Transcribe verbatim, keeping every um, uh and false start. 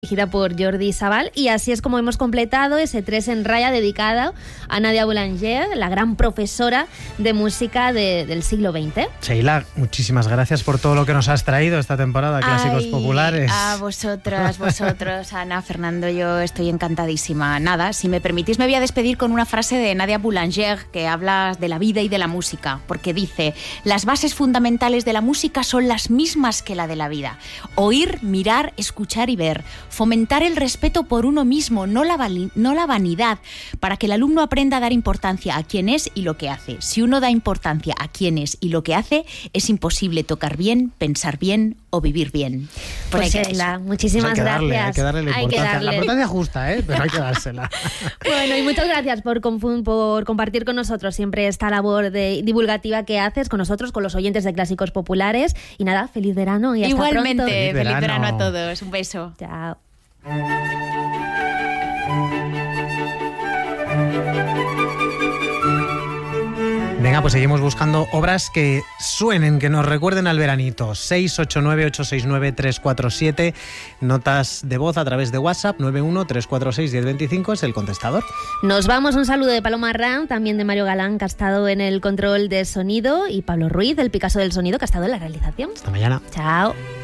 dirigida por Jordi Sabal, y así es como hemos completado ese tres en raya dedicado a Nadia Boulanger, la gran profesora de música de, del siglo veinte. Sheila, muchísimas gracias por todo lo que nos has traído esta temporada, Clásicos Ay, Populares. A vosotras, vosotros, Ana, Fernando, yo estoy encantadísima. Nada, si me permitís me voy a despedir con una frase de Nadia Boulanger que habla de la vida y de la música, porque dice: las bases fundamentales de la música son las mismas que la de la vida. Oír, mirar, escuchar y ver. Fomentar el respeto por uno mismo, no la, no la vanidad, para que el alumno aprenda a dar importancia a quién es y lo que hace. Si uno da importancia a quién es y lo que hace, es imposible tocar bien, pensar bien o vivir bien. Pues Sheila, muchísimas Pues hay que darle, gracias. hay que darle la Hay que importancia. darle. La importancia justa, ¿eh? Pero hay que dársela. Bueno, y muchas gracias por, confu- por compartir con nosotros siempre esta labor de divulgativa que haces con nosotros, con los oyentes de Clásicos Populares. Y nada, feliz verano y hasta Igualmente, pronto. feliz Feliz verano. verano a todos. Un beso. Chao. Venga, pues seguimos buscando obras que suenen, que nos recuerden al veranito. seis ocho nueve, ocho seis nueve, tres cuatro siete. Notas de voz a través de WhatsApp. nueve uno, tres cuatro seis, uno cero dos cinco es el contestador. Nos vamos, un saludo de Paloma Ram, también de Mario Galán, que ha estado en el control de sonido, y Pablo Ruiz, del Picasso del sonido, que ha estado en la realización. Hasta mañana. Chao.